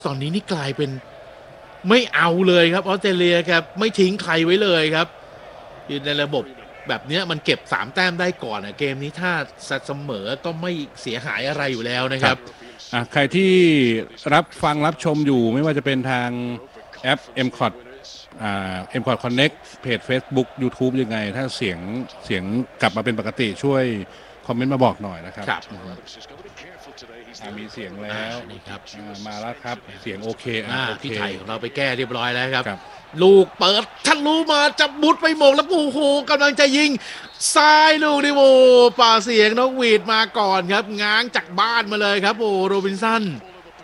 ตอนนี้นี่กลายเป็นไม่เอาเลยครับออสเตรเลียครับไม่ทิ้งใครไว้เลยครับยืนในระบบแบบนี้มันเก็บ3แต้มได้ก่อนนะเกมนี้ถ้าเสมอก็ไม่เสียหายอะไรอยู่แล้วนะครับใครที่รับฟังรับชมอยู่ไม่ว่าจะเป็นทางแอป MCOT MCOT Connect เพจ Facebook YouTube ยังไงถ้าเสียงกลับมาเป็นปกติช่วยคอมเมนต์มาบอกหน่อยนะครับมีเสียงแล้วนี่ครับมาแล้วครับเสียงโอเคพี่ไทยของเราไปแก้เรียบร้อยแล้วครับลูกเปิดทะลุมาจับมุดไปหมงแล้วโอ้โหกำลังจะยิงซ้ายลูกนี่โอ้ป่าเสียงนกหวีดมาก่อนครับง้างจากบ้านมาเลยครับโอ้โรบินสัน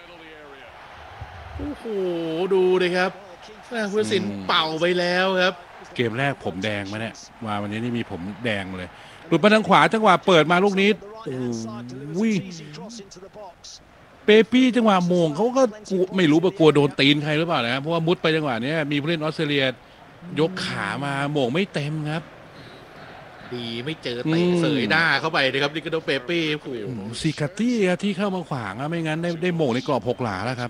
โอ้โหดูเลยครับผู้ตัดสินเป่าไปแล้วครับเกมแรกผมแดงมาเนี่ยมาวันนี้นี่มีผมแดงเลยหลุดมาทางขวาจังหวะเปิดมาลูกนี้โอ้ยเปปี้จังหวะโมงเขาก็ไม่รู้ว่ากลัวโดนตีนใครหรือเปล่านะครับเพราะว่ามุดไปจังหวะนี้มีผู้เล่นออสเตรเลียยกขามาโมงไม่เต็มครับดีไม่เจอเตะเสยหน้าเข้าไปนะครับลิกาโดเปเป้โอ้โหซิกาตี้ที่เข้ามาขวางไม่งั้นได้โมงในกรอบ6 หลาแล้วครับ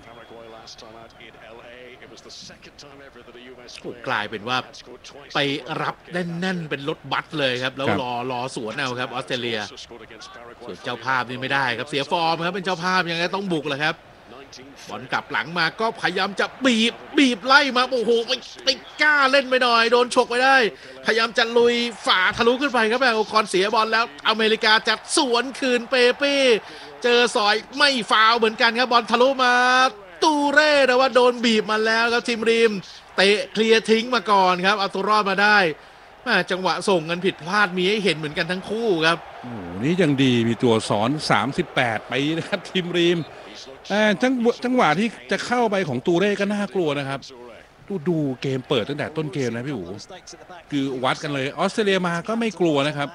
กลายเป็นว่าไปรับแน่นๆเป็นรถบัสเลยครับแล้วรอสวนเอาครับออสเตรเลียส่วนเจ้าภาพนี่ไม่ได้ครับเสียฟอร์มครับเป็นเจ้าภาพยังไงต้องบุกแหละครับบอลกลับหลังมาก็พยายามจะบีบไล่มาโอ้โหไปกล้าเล่นไปหน่อยโดนฉกไปได้พยายามจะลุยฝ่าทะลุขึ้นไปครับแบบโอคอนเสียบอลแล้วอเมริกาจัดสวนคืนเปเป้เจอสอยไม่ฟาวเหมือนกันครับบอลทะลุมาตูเร่แต่ว่าโดนบีบมาแล้วครับทีมริมเตะเคลียร์ทิ้งมาก่อนครับเอาตัวรอดมาได้จังหวะส่งกันผิดพลาดมีให้เห็นเหมือนกันทั้งคู่ครับโอ้นี่ยังดีมีตัวสอน38ปีนะครับทีมริมจังหวะที่จะเข้าไปของตูเร่ก็น่ากลัวนะครับดูเกมเปิดตั้งแต่ต้นเกมนะพี่อู๋คือวัดกันเลยออสเตรเลียมาก็ไม่กลัวนะครับ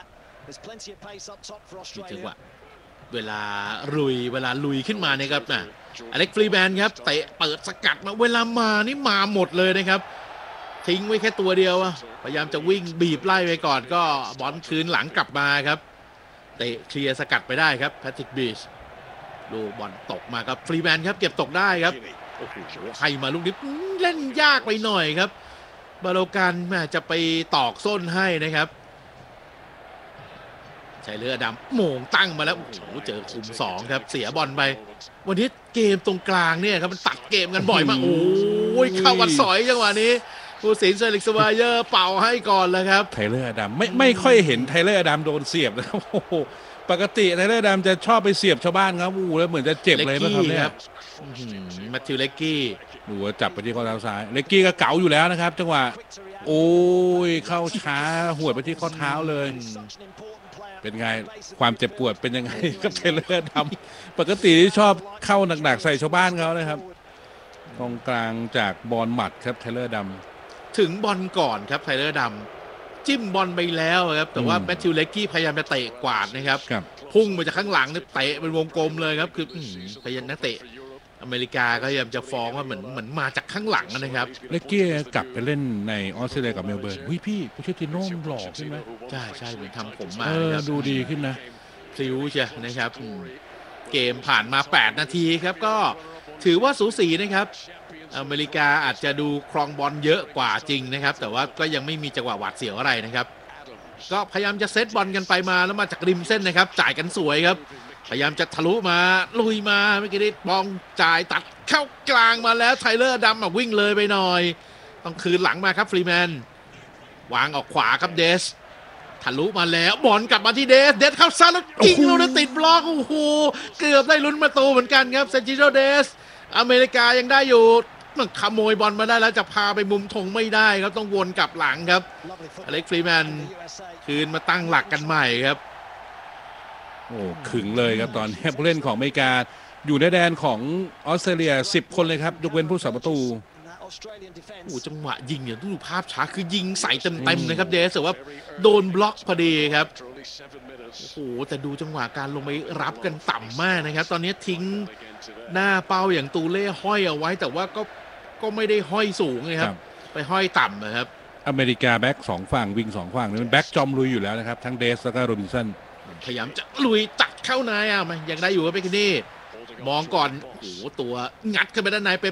จังหวะเวลาลุยขึ้นมาเนี่ยครับอเล็กฟรีแมนครับเตะเปิดสกัดมาเวลามานี่มาหมดเลยนะครับทิ้งไว้แค่ตัวเดียวพยายามจะวิ่งบีบไล่ไปก่อนก็บอลคืนหลังกลับมาครับเตะเคลียร์สกัดไปได้ครับแพทริกบีชดูบอลตกมาครับฟรีแมนครับเก็บตกได้ครับโอ้โหให้มาลูกนี้เล่นยากไปหน่อยครับบาโลกันจะไปตอกส้นให้นะครับใช้เรือดำโมงตั้งมาแล้วโอ้โหเจอคุม2ครับเสียบอลไปวันนี้เกมตรงกลางเนี่ยครับมันตัดเกมกันบ่อยมากโอ้ยเข้ากันสอยจังหวะนี้ผู้สินเซลิกสวายเยอร์เป่าให้ก่อนเลยครับไทเลอร์ดำไม่ค่อยเห็นไทเลอร์ดำโดนเสียบนะโอ้โหปกติไทเลอร์ดำจะชอบไปเสียบชาวบ้านครับแล้วเหมือนจะเจ็บเลยนะครับเนี่ยแมทธิวเล็กกี้ดูว่าจับไปที่ข้อเท้าซ้ายเล็กกี้ก็เก๋าอยู่แล้วนะครับจังหวะโอ้ยเข้าช้าหัวไปที่ข้อเท้าเลยเป็นไงความเจ็บปวดเป็นยังไงกับไทเลอร์ดำปกติที่ชอบเข้าหนักๆใส่ชาวบ้านเขานะครับกองกลางจากบอลหมัดครับไทเลอร์ดำถึงบอลก่อนครับไทเลอร์ดำจิ้มบอลไปแล้วครับแต่ว่าแมทธิวเล็กกี้พยายามจะเตะกวาดนะครับพุ่งมาจากข้างหลังเนี่ยเตะเป็นวงกลมเลยครับคือพยายามนักเตะอเมริกาก็พยายามจะฟ้องว่าเหมือนมาจากข้างหลังนะครับเล็กกี้กลับไปเล่นในออสเตรเลียกับเมลเบิร์นพี่โปเชตติโน่หล่อขึ้นไหมใช่เหมือนทำผมมาดูดีขึ้นนะพลิ้วใช่นะครับเกมผ่านมา8นาทีครับก็ถือว่าสูสีนะครับอเมริกาอาจจะดูครองบอลเยอะกว่าจริงนะครับแต่ว่าก็ยังไม่มีจังหวะหวาดเสียวอะไรนะครับก็พยายามจะเซตบอลกันไปมาแล้วมาจากริมเส้นนะครับจ่ายกันสวยครับพยายามจะทะลุมาลุยมาเมื่อกี้นี้บอลจ่ายตัดเข้ากลางมาแล้วไทเลอร์ดำวิ่งเลยไปหน่อยต้องคืนหลังมาครับฟรีแมนวางออกขวาครับเดสทะลุมาแล้วบอลกลับมาที่เดสเข้าซ้ายแล้วยิงแล้วติดบล็อกโอ้โหเกือบได้ลุ้นประตูเหมือนกันครับเซนจิโรเดสอเมริกายังได้อยู่มันขโมยบอลมาได้แล้วจะพาไปมุมธงไม่ได้ครับต้องวนกลับหลังครับอเล็กฟรีแมนคืนมาตั้งหลักกันใหม่ครับโอ้ขึงเลยครับตอนนี้ผู้เล่นของอเมริกาอยู่ในแดนของออสเตรเลีย10 คนเลยครับยกเว้นผู้สาประตูโอ้จังหวะยิงเนี่ยต้องดูภาพช้าคือยิงใส่เต็มนะครับเดสแต่ว่าโดนบล็อกพอดีครับโอ้โหแต่ดูจังหวะการลงไปรับกันต่ำมากนะครับตอนนี้ทิ้งหน้าเป้าอย่างตูเล่ห้อยเอาไว้แต่ว่าก็ไม่ได้ห้อยสูงนะครับไปห้อยต่ำนะครับอเมริกาแบ็ก2 ฝั่งวิง2 ฝั่งนี่มันแบ็กจอมลุยอยู่แล้วนะครับทั้งเดสแล้วก็โรบินสันพยายามจะลุยตัดเข้านายมันยังได้อยู่กับเบคนี่มองก่อนโอ้โหตัวงัดขึ้นไปด้านในเป